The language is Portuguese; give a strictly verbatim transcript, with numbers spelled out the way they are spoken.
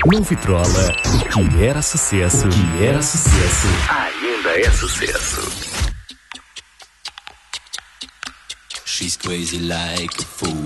Não vitrola o que era sucesso, o que era sucesso, ainda é sucesso. She's crazy like a fool.